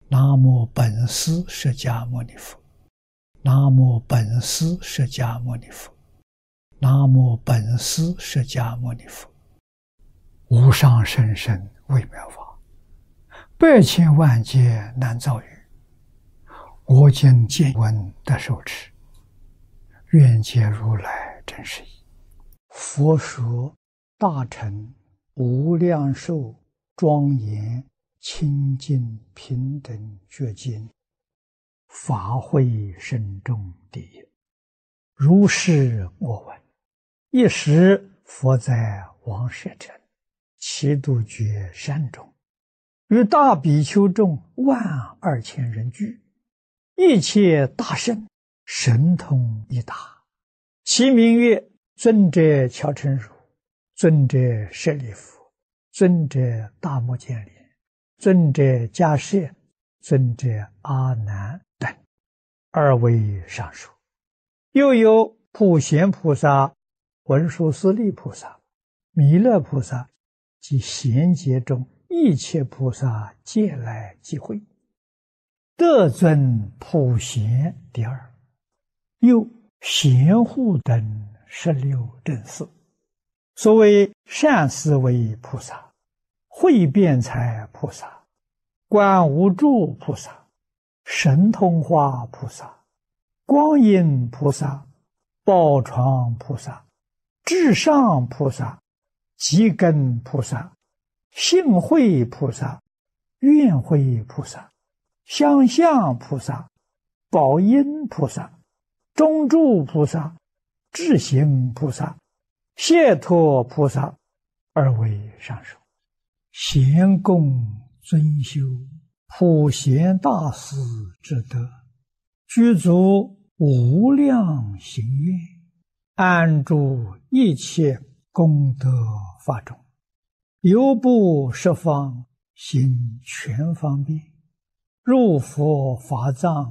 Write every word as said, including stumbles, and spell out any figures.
南无本师释迦牟尼佛，南无本师释迦牟尼佛，南无本师释迦牟尼佛。无上甚深微妙法，百千万劫难遭遇。我今见闻得受持，愿解如来真实义。佛说大乘无量寿庄严清净平等觉经，法会深重第一。如是我闻，一时佛在王舍城祇度觉山中，与大比丘众万二千人聚，一切大圣神通一达，其名曰尊者乔陈如、尊者舍利弗、尊者大目犍连、尊者迦叶、尊者阿难等，二位上述。又有普贤菩萨、文殊师利菩萨、弥勒菩萨及贤劫中一切菩萨皆来集会，得尊普贤第二。又贤护等十六正士，所谓善思维菩萨、慧辩才菩萨、观无住菩萨、神通化菩萨、光阴菩萨、宝床菩萨、至上菩萨、积根菩萨、性慧菩萨、愿慧菩萨、相向菩萨、宝音菩萨、中住菩萨、智行菩萨、解脱菩萨，二位上首。贤供尊修普贤大士之德，具足无量行愿，安住一切功德法中，犹不十方行全方便，入佛法藏